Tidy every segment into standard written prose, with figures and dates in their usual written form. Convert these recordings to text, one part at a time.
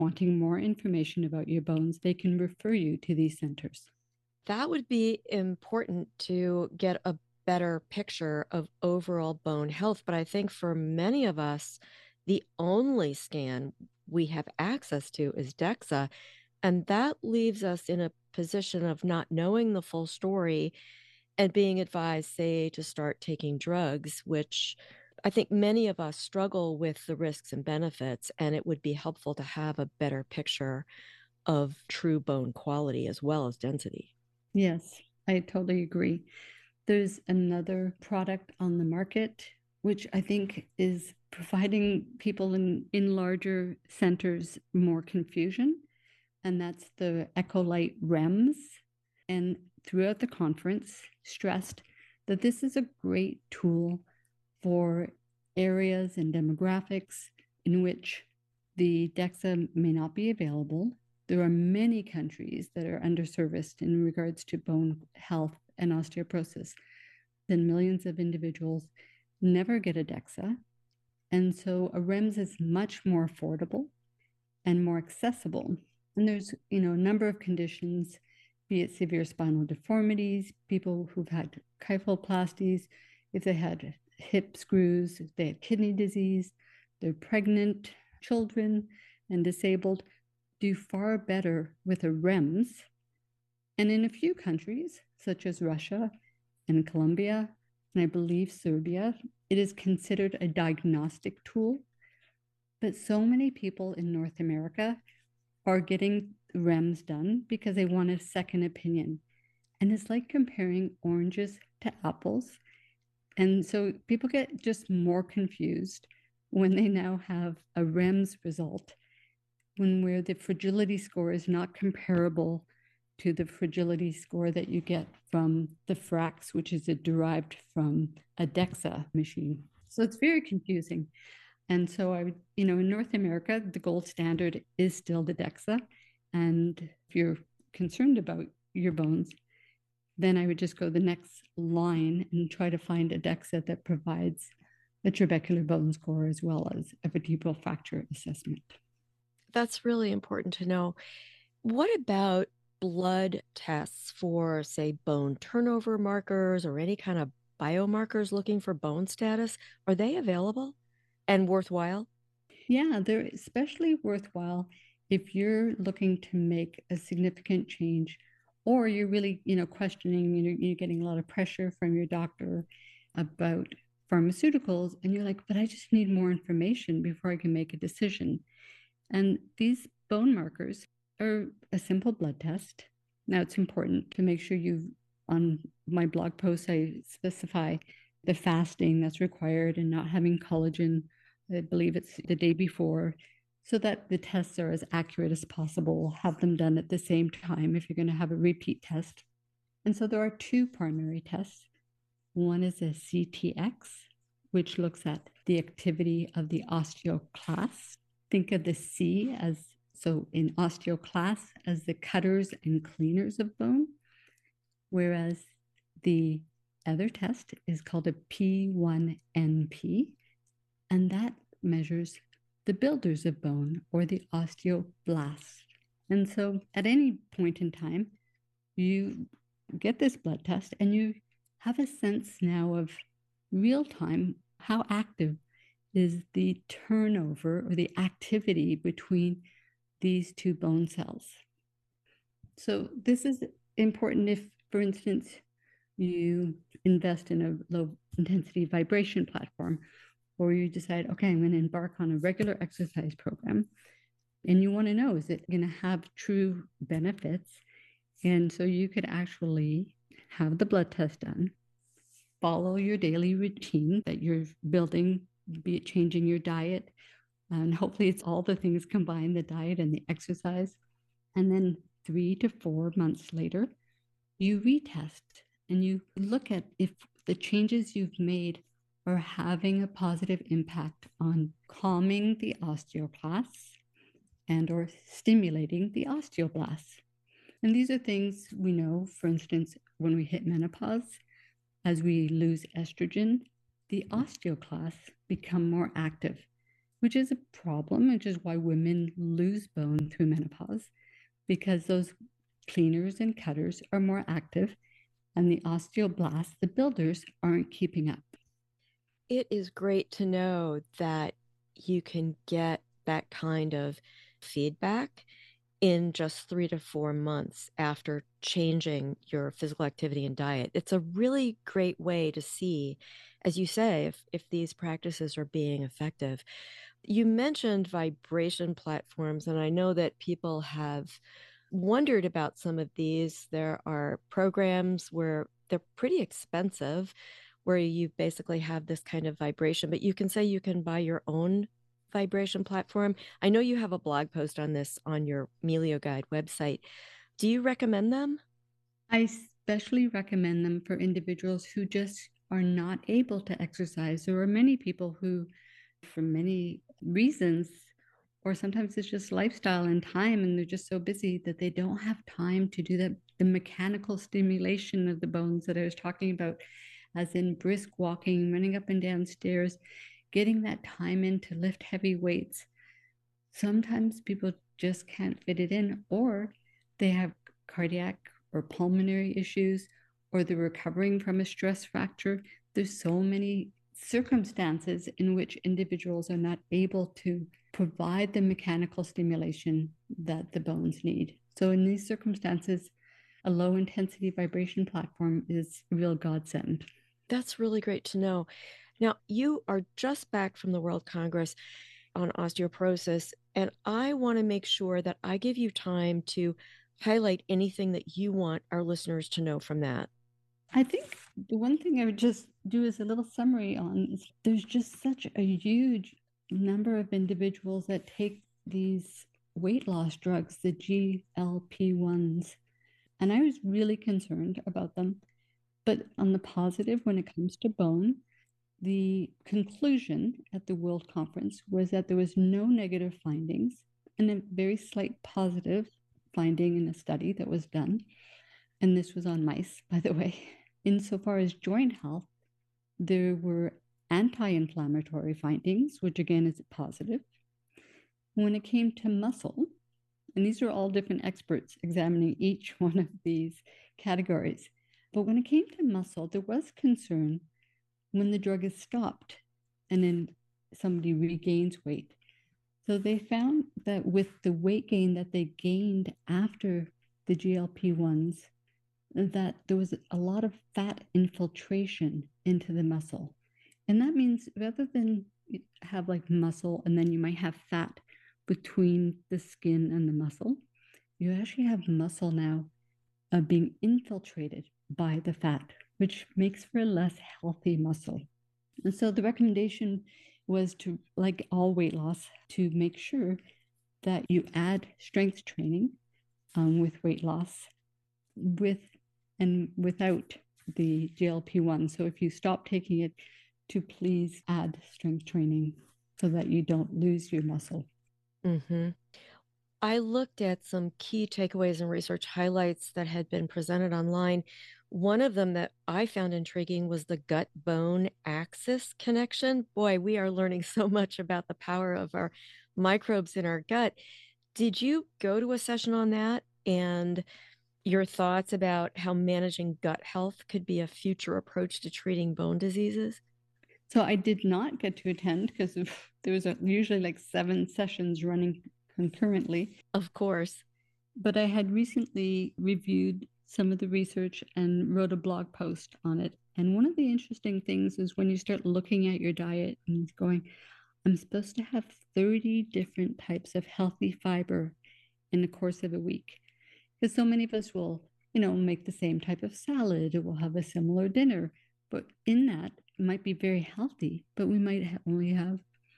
wanting more information about your bones, they can refer you to these centers. That would be important to get a better picture of overall bone health. But I think for many of us, the only scan we have access to is DEXA. And that leaves us in a position of not knowing the full story and being advised, say, to start taking drugs, which I think many of us struggle with the risks and benefits. And it would be helpful to have a better picture of true bone quality as well as density. Yes, I totally agree. There's another product on the market, which I think is providing people in larger centers more confusion, and that's the Echolite REMS. And throughout the conference, stressed that this is a great tool for areas and demographics in which the DEXA may not be available. There are many countries that are underserviced in regards to bone health and osteoporosis. Then millions of individuals never get a DEXA. And so a REMS is much more affordable and more accessible. And there's, a number of conditions, be it severe spinal deformities, people who've had kyphoplasties, if they had hip screws, if they had kidney disease, they're pregnant, children, and disabled, do far better with a REMS. And in a few countries, such as Russia and Colombia, and I believe Serbia, it is considered a diagnostic tool. But so many people in North America are getting REMS done because they want a second opinion. And it's like comparing oranges to apples. And so people get just more confused when they now have a REMS result, when where the fragility score is not comparable to the fragility score that you get from the FRAX, which is derived from a DEXA machine. So it's very confusing. And so I would, in North America, the gold standard is still the DEXA. And if you're concerned about your bones, then I would just go the next line and try to find a DEXA that provides a trabecular bone score as well as a vertebral fracture assessment. That's really important to know. What about blood tests for, say, bone turnover markers or any kind of biomarkers looking for bone status? Are they available and worthwhile? Yeah, they're especially worthwhile if you're looking to make a significant change or you're really, questioning, you're getting a lot of pressure from your doctor about pharmaceuticals and you're like, but I just need more information before I can make a decision. And these bone markers are a simple blood test. Now it's important to make sure on my blog post, I specify the fasting that's required and not having collagen. I believe it's the day before, so that the tests are as accurate as possible. Have them done at the same time if you're going to have a repeat test. And so there are two primary tests. One is a CTX, which looks at the activity of the osteoclast. Think of the C as, so in osteoclast, as the cutters and cleaners of bone, whereas the other test is called a P1NP, and that measures the builders of bone or the osteoblasts. And so at any point in time, you get this blood test and you have a sense now of real time how active is the turnover or the activity between these two bone cells. So this is important if, for instance, you invest in a low intensity vibration platform, or you decide, okay, I'm going to embark on a regular exercise program. And you want to know, is it going to have true benefits? And so you could actually have the blood test done, follow your daily routine that you're building, be it changing your diet. And hopefully it's all the things combined, the diet and the exercise. And then 3 to 4 months later, you retest and you look at if the changes you've made are having a positive impact on calming the osteoclasts and or stimulating the osteoblasts. And these are things we know, for instance, when we hit menopause, as we lose estrogen, the osteoclasts become more active. which is a problem, which is why women lose bone through menopause, because those cleaners and cutters are more active and the osteoblasts, the builders, aren't keeping up. It is great to know that you can get that kind of feedback in just 3 to 4 months after changing your physical activity and diet. It's a really great way to see, as you say, if these practices are being effective. You mentioned vibration platforms, and I know that people have wondered about some of these. There are programs where they're pretty expensive, where you basically have this kind of vibration, but you can say you can buy your own vibration platform. I know you have a blog post on this on your Melio Guide website. Do you recommend them? I especially recommend them for individuals who just are not able to exercise. There are many people who, for many reasons, or sometimes it's just lifestyle and time, and they're just so busy that they don't have time to do that. The mechanical stimulation of the bones that I was talking about, as in brisk walking, running up and down stairs, getting that time in to lift heavy weights. Sometimes people just can't fit it in, or they have cardiac or pulmonary issues, or they're recovering from a stress fracture. There's so many circumstances in which individuals are not able to provide the mechanical stimulation that the bones need. So, in these circumstances, a low intensity vibration platform is a real godsend. That's really great to know. Now, you are just back from the World Congress on osteoporosis, and I want to make sure that I give you time to highlight anything that you want our listeners to know from that. I think the one thing I would just do as a little summary on is there's just such a huge number of individuals that take these weight loss drugs, the GLP-1s. And I was really concerned about them. But on the positive, when it comes to bone, the conclusion at the World Conference was that there was no negative findings and a very slight positive finding in a study that was done. And this was on mice, by the way. Insofar as joint health, there were anti-inflammatory findings, which again is positive. When it came to muscle, and these are all different experts examining each one of these categories, but when it came to muscle, there was concern when the drug is stopped and then somebody regains weight. So they found that with the weight gain that they gained after the GLP-1s, that there was a lot of fat infiltration into the muscle. And that means rather than have like muscle and then you might have fat between the skin and the muscle, you actually have muscle now being infiltrated by the fat, which makes for a less healthy muscle. And so the recommendation was to, like all weight loss, to make sure that you add strength training with weight loss with and without the GLP-1. So if you stop taking it, to please add strength training so that you don't lose your muscle. Mm-hmm. I looked at some key takeaways and research highlights that had been presented online. One of them that I found intriguing was the gut bone axis connection. Boy, we are learning so much about the power of our microbes in our gut. Did you go to a session on that and your thoughts about how managing gut health could be a future approach to treating bone diseases? So I did not get to attend because there was usually like 7 sessions running concurrently. Of course. But I had recently reviewed some of the research and wrote a blog post on it. And one of the interesting things is when you start looking at your diet and going, I'm supposed to have 30 different types of healthy fiber in the course of a week. Because so many of us will, make the same type of salad or we'll have a similar dinner. But in that, it might be very healthy, but we might only have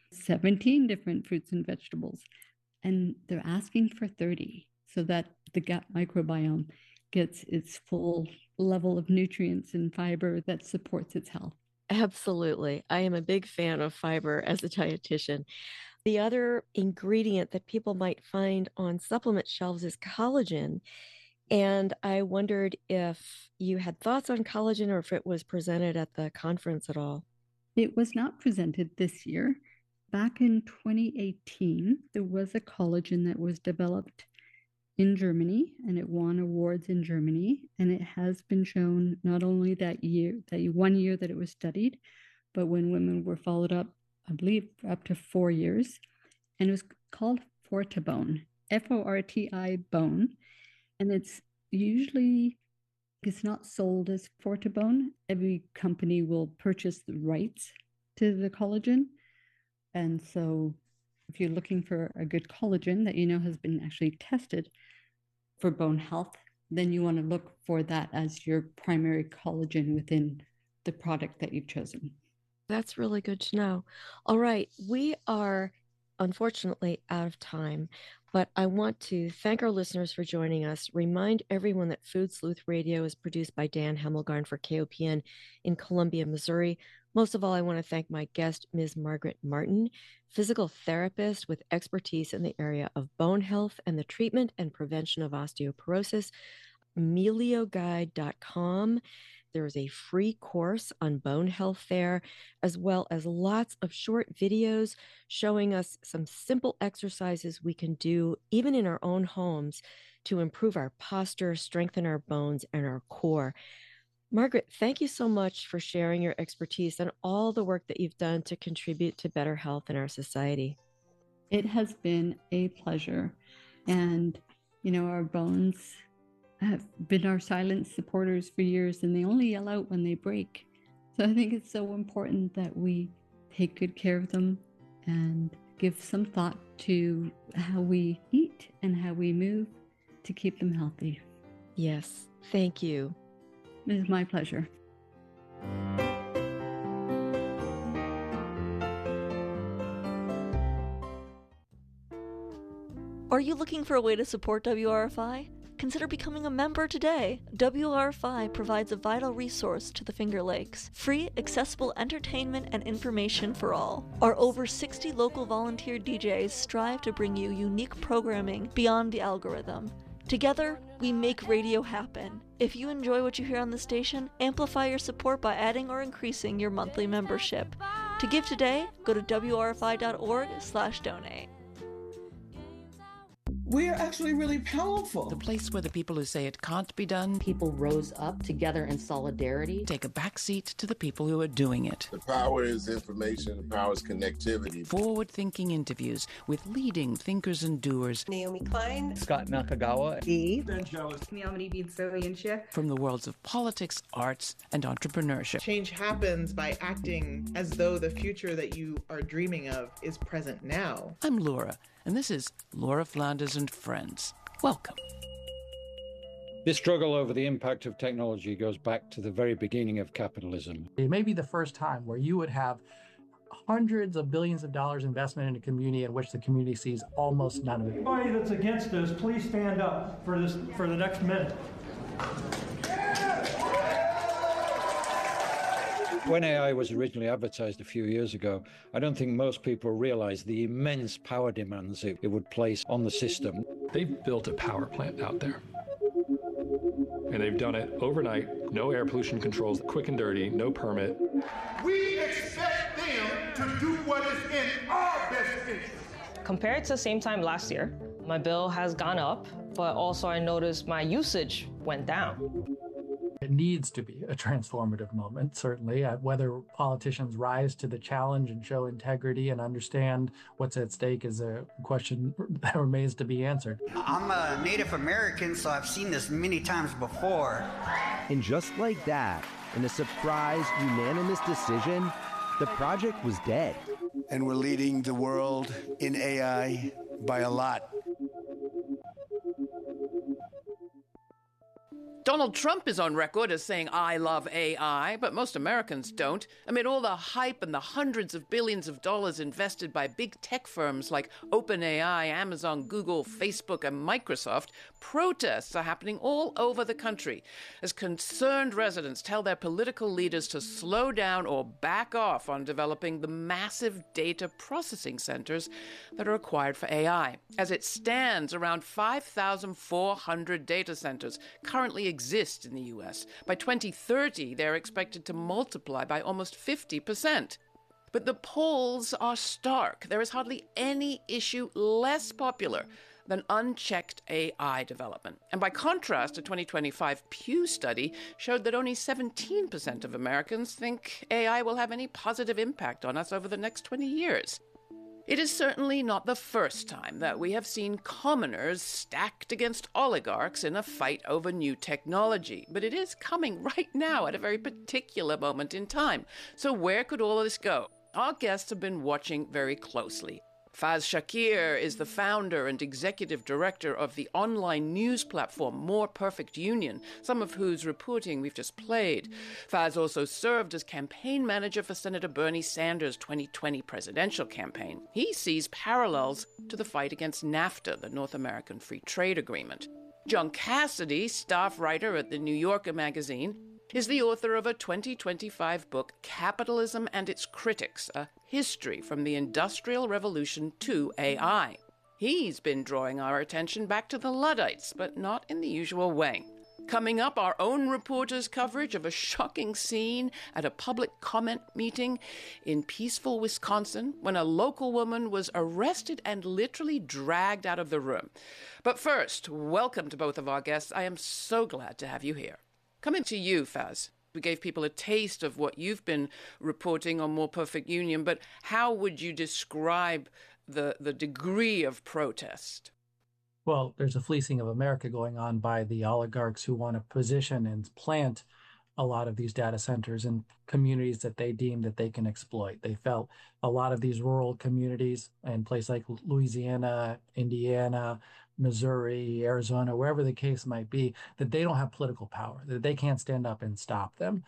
17 different fruits and vegetables. And they're asking for 30 so that the gut microbiome gets its full level of nutrients and fiber that supports its health. Absolutely. I am a big fan of fiber as a dietitian. The other ingredient that people might find on supplement shelves is collagen. And I wondered if you had thoughts on collagen or if it was presented at the conference at all. It was not presented this year. back in 2018, there was a collagen that was developed in Germany and it won awards in Germany. And it has been shown not only that year, that 1 year that it was studied, but when women were followed up, I believe, for up to 4 years. And it was called Fortibone, Forti bone. And it's not sold as Fortibone. Every company will purchase the rights to the collagen. And so if you're looking for a good collagen that you know has been actually tested for bone health, then you want to look for that as your primary collagen within the product that you've chosen. That's really good to know. All right, we are unfortunately out of time, but I want to thank our listeners for joining us. Remind everyone that Food Sleuth Radio is produced by Dan Hemmelgarn for KOPN in Columbia, Missouri. Most of all, I want to thank my guest, Ms. Margaret Martin, physical therapist with expertise in the area of bone health and the treatment and prevention of osteoporosis. melioguide.com. There is a free course on bone health there, as well as lots of short videos showing us some simple exercises we can do, even in our own homes, to improve our posture, strengthen our bones, and our core. Margaret, thank you so much for sharing your expertise and all the work that you've done to contribute to better health in our society. It has been a pleasure. And, our bones have been our silent supporters for years, and they only yell out when they break. So I think it's so important that we take good care of them and give some thought to how we eat and how we move to keep them healthy. Yes, thank you. It is my pleasure. Are you looking for a way to support WRFI? Consider becoming a member today. WRFI provides a vital resource to the Finger Lakes. Free, accessible entertainment and information for all. Our over 60 local volunteer DJs strive to bring you unique programming beyond the algorithm. Together, we make radio happen. If you enjoy what you hear on the station, amplify your support by adding or increasing your monthly membership. To give today, go to wrfi.org/donate. We're actually really powerful. The place where the people who say it can't be done, people rose up together in solidarity, take a backseat to the people who are doing it. The power is information, the power is connectivity. Forward-thinking interviews with leading thinkers and doers. Naomi Klein, Scott Nakagawa, Ben Jealous, from the worlds of politics, arts, and entrepreneurship. Change happens by acting as though the future that you are dreaming of is present now. I'm Laura, and this is Laura Flanders and Friends. Welcome. This struggle over the impact of technology goes back to the very beginning of capitalism. It may be the first time where you would have hundreds of billions of dollars investment in a community in which the community sees almost none of it. Anybody that's against this, please stand up for the next minute. When AI was originally advertised a few years ago, I don't think most people realized the immense power demands it would place on the system. They've built a power plant out there. And they've done it overnight, no air pollution controls, quick and dirty, no permit. We expect them to do what is in our best interest. Compared to the same time last year, my bill has gone up, but also I noticed my usage went down. It needs to be a transformative moment, certainly. Whether politicians rise to the challenge and show integrity and understand what's at stake is a question that remains to be answered. I'm a Native American, so I've seen this many times before. And just like that, in a surprise, unanimous decision, the project was dead. And we're leading the world in AI by a lot. Donald Trump is on record as saying, "I love AI," but most Americans don't. Amid all the hype and the hundreds of billions of dollars invested by big tech firms like OpenAI, Amazon, Google, Facebook, and Microsoft, protests are happening all over the country as concerned residents tell their political leaders to slow down or back off on developing the massive data processing centers that are required for AI. As it stands, around 5,400 data centers currently exist in the U.S. By 2030, they're expected to multiply by almost 50%. But the polls are stark. There is hardly any issue less popular than unchecked AI development. And by contrast, a 2025 Pew study showed that only 17% of Americans think AI will have any positive impact on us over the next 20 years. It is certainly not the first time that we have seen commoners stacked against oligarchs in a fight over new technology, but it is coming right now at a very particular moment in time. So where could all of this go? Our guests have been watching very closely. Faz Shakir is the founder and executive director of the online news platform More Perfect Union, some of whose reporting we've just played. Faz also served as campaign manager for Senator Bernie Sanders' 2020 presidential campaign. He sees parallels to the fight against NAFTA, the North American Free Trade Agreement. John Cassidy, staff writer at the New Yorker magazine, is the author of a 2025 book, Capitalism and Its Critics, a history from the Industrial Revolution to AI. He's been drawing our attention back to the Luddites, but not in the usual way. Coming up, our own reporter's coverage of a shocking scene at a public comment meeting in peaceful Wisconsin when a local woman was arrested and literally dragged out of the room. But first, welcome to both of our guests. I am so glad to have you here. Coming to you, Faz. We gave people a taste of what you've been reporting on More Perfect Union, but how would you describe the degree of protest? Well, there's a fleecing of America going on by the oligarchs who want to position and plant a lot of these data centers in communities that they deem that they can exploit. They felt a lot of these rural communities in places like Louisiana, Indiana, Missouri, Arizona, wherever the case might be, that they don't have political power, that they can't stand up and stop them.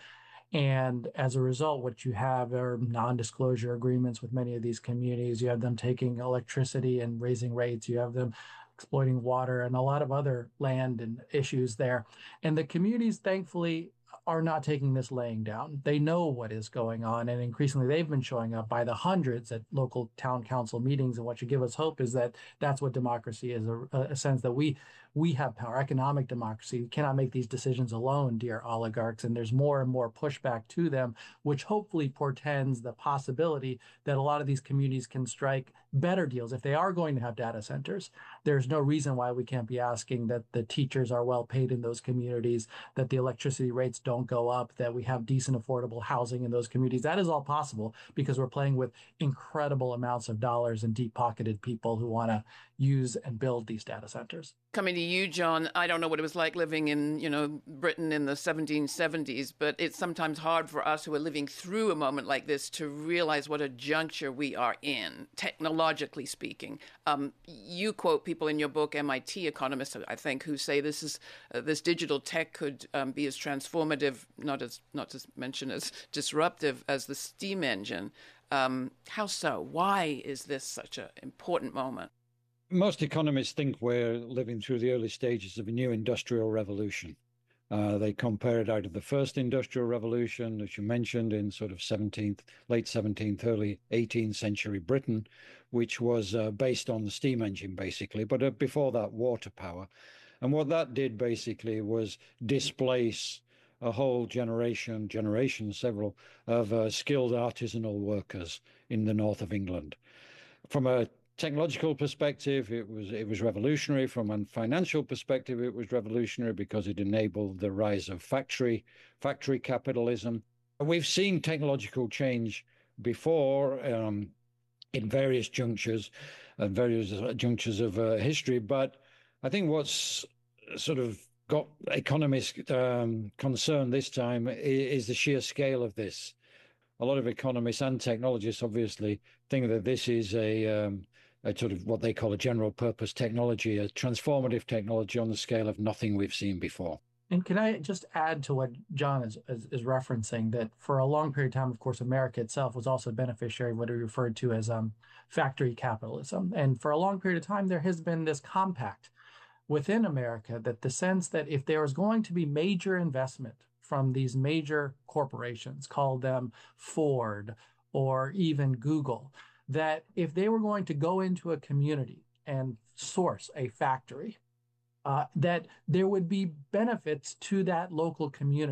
And as a result, what you have are non-disclosure agreements with many of these communities. You have them taking electricity and raising rates. You have them exploiting water and a lot of other land and issues there. And the communities, thankfully, are not taking this laying down. They know what is going on, and increasingly they've been showing up by the hundreds at local town council meetings. And what should give us hope is that that's what democracy is, a sense that we have power, economic democracy. We cannot make these decisions alone, dear oligarchs, and there's more and more pushback to them, which hopefully portends the possibility that a lot of these communities can strike better deals. If they are going to have data centers, there's no reason why we can't be asking that the teachers are well paid in those communities, that the electricity rates don't go up, that we have decent affordable housing in those communities. That is all possible because we're playing with incredible amounts of dollars and deep-pocketed people who want to use and build these data centers. Coming to you, John, I don't know what it was like living in, Britain in the 1770s, but it's sometimes hard for us who are living through a moment like this to realize what a juncture we are in, technologically speaking. You quote people in your book, MIT economists, I think, who say this digital tech could be as transformative, not to mention as disruptive as the steam engine. How so? Why is this such an important moment? Most economists think we're living through the early stages of a new industrial revolution. They compare it out of the first industrial revolution, as you mentioned, in sort of late 17th, early 18th century Britain, which was based on the steam engine, basically, but before that, water power. And what that did, basically, was displace a whole generation, several, of skilled artisanal workers in the north of England. From a technological perspective, it was revolutionary. From a financial perspective, it was revolutionary because it enabled the rise of factory capitalism. We've seen technological change before in various junctures of history, but I think what's sort of got economists concerned this time is the sheer scale of this. A lot of economists and technologists obviously think that this is a sort of what they call a general purpose technology, a transformative technology on the scale of nothing we've seen before. And can I just add to what John is referencing, that for a long period of time, of course, America itself was also a beneficiary of what he referred to as factory capitalism. And for a long period of time, there has been this compact within America that the sense that if there was going to be major investment from these major corporations, call them Ford or even Google, that if they were going to go into a community and source a factory, that there would be benefits to that local community.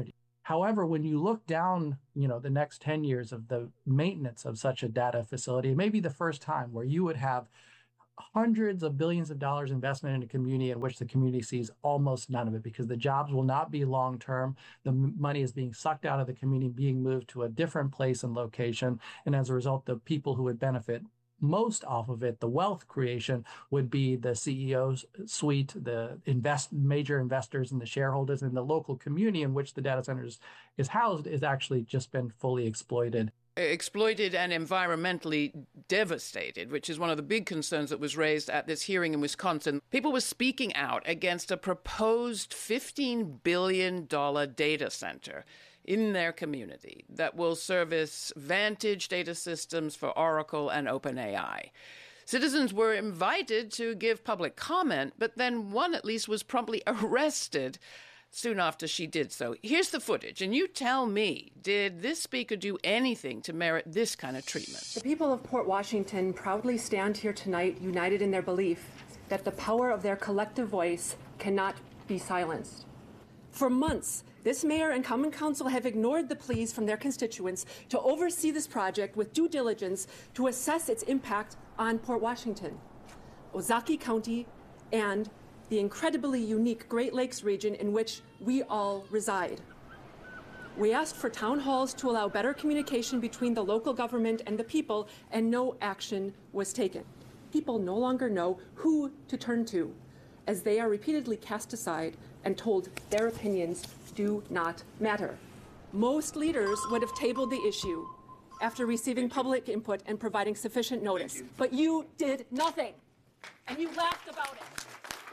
However, when you look down, the next 10 years of the maintenance of such a data facility, it may be the first time where you would have hundreds of billions of dollars investment in a community in which the community sees almost none of it, because the jobs will not be long-term. The money is being sucked out of the community, being moved to a different place and location. And as a result, the people who would benefit most off of it, the wealth creation, would be the CEO's suite, the major investors and the shareholders, and the local community in which the data centers is housed is actually just been fully exploited. Exploited and environmentally devastated, which is one of the big concerns that was raised at this hearing in Wisconsin. People were speaking out against a proposed $15 billion data center in their community that will service Vantage data systems for Oracle and OpenAI. Citizens were invited to give public comment, but then one at least was promptly arrested soon after she did so. Here's the footage, and you tell me, did this speaker do anything to merit this kind of treatment? The people of Port Washington proudly stand here tonight, united in their belief that the power of their collective voice cannot be silenced. For months, this mayor and common council have ignored the pleas from their constituents to oversee this project with due diligence to assess its impact on Port Washington, Ozaukee County, and the incredibly unique Great Lakes region in which we all reside. We asked for town halls to allow better communication between the local government and the people, and no action was taken. People no longer know who to turn to, as they are repeatedly cast aside and told their opinions do not matter. Most leaders would have tabled the issue after receiving public input and providing sufficient notice, but you did nothing, and you laughed about it.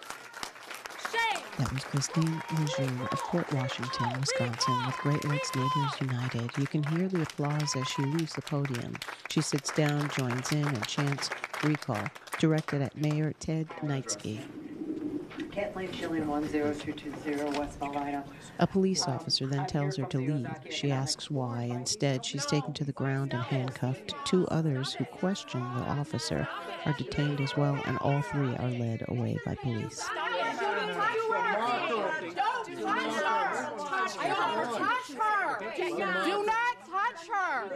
Shame! That was Christine Lejeune of Port Washington, Wisconsin, with Great Lakes Neighbors United. You can hear the applause as she leaves the podium. She sits down, joins in, and chants "Recall," directed at Mayor Ted Knightsky. Kathleen Schilling 10220 West Malvina. A police officer then tells her to leave. She asks why. Instead, she's taken to the ground and handcuffed. Two others who question the officer are detained as well, and all three are led away by police. Do not touch her!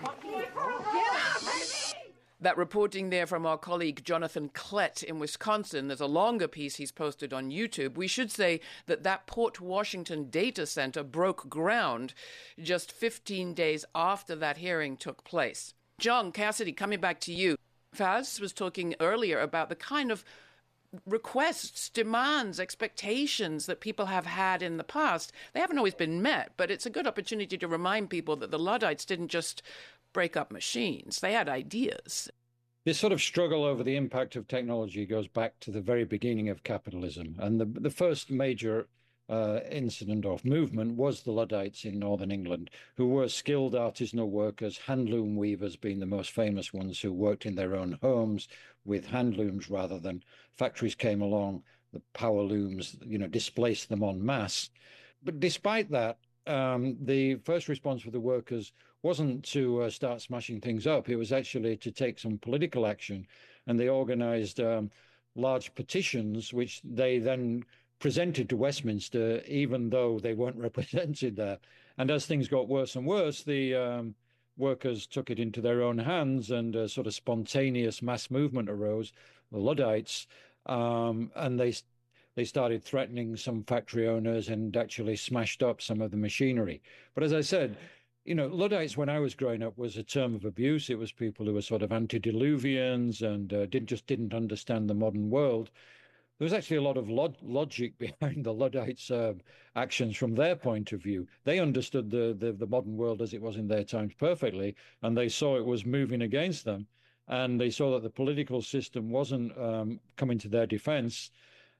That reporting there from our colleague Jonathan Klett in Wisconsin. There's a longer piece he's posted on YouTube. We should say that Port Washington data center broke ground just 15 days after that hearing took place. John Cassidy, coming back to you. Faz was talking earlier about the kind of requests, demands, expectations that people have had in the past. They haven't always been met, but it's a good opportunity to remind people that the Luddites didn't just break up machines. They had ideas. This sort of struggle over the impact of technology goes back to the very beginning of capitalism. And the first major incident of movement was the Luddites in northern England, who were skilled artisanal workers, handloom weavers being the most famous ones, who worked in their own homes with handlooms rather than factories came along. The power looms, displaced them en masse. But despite that, the first response for the workers wasn't to start smashing things up. It was actually to take some political action. And they organized large petitions, which they then presented to Westminster, even though they weren't represented there. And as things got worse and worse, the workers took it into their own hands, and a sort of spontaneous mass movement arose, the Luddites, and they started threatening some factory owners and actually smashed up some of the machinery. But as I said, Luddites, when I was growing up, was a term of abuse. It was people who were sort of antediluvians and didn't understand the modern world. There was actually a lot of logic behind the Luddites' actions from their point of view. They understood the modern world as it was in their times perfectly, and they saw it was moving against them, and they saw that the political system wasn't coming to their defense.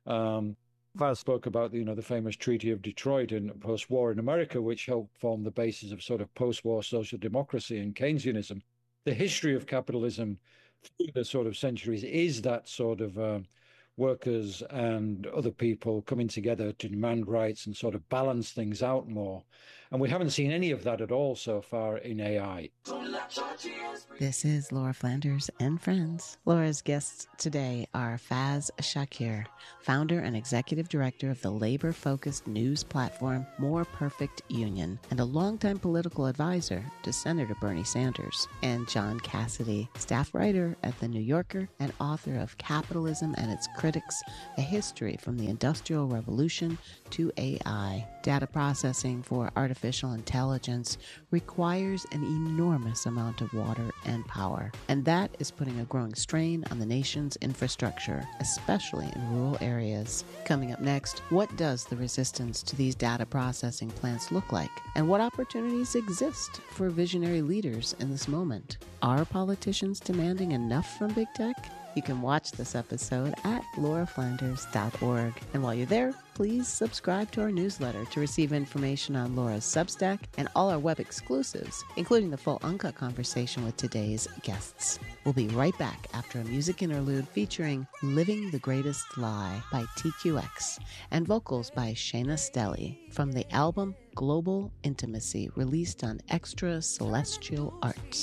Val spoke about the famous Treaty of Detroit in post-war in America, which helped form the basis of sort of post-war social democracy and Keynesianism. The history of capitalism through the sort of centuries is that sort of workers and other people coming together to demand rights and sort of balance things out more. And we haven't seen any of that at all so far in AI. This is Laura Flanders and friends. Laura's guests today are Faz Shakir, founder and executive director of the labor-focused news platform More Perfect Union, and a longtime political advisor to Senator Bernie Sanders, and John Cassidy, staff writer at The New Yorker and author of Capitalism and Its Critics, A History from the Industrial Revolution to AI. Data processing for artificial intelligence requires an enormous amount of water and power, and that is putting a growing strain on the nation's infrastructure, especially in rural areas. Coming up next, what does the resistance to these data processing plants look like, and what opportunities exist for visionary leaders in this moment? Are politicians demanding enough from big tech? You can watch this episode at lauraflanders.org. And while you're there, please subscribe to our newsletter to receive information on Laura's Substack and all our web exclusives, including the full uncut conversation with today's guests. We'll be right back after a music interlude featuring Living the Greatest Lie by TQX and vocals by Shayna Stelly from the album Global Intimacy, released on Extra Celestial Arts.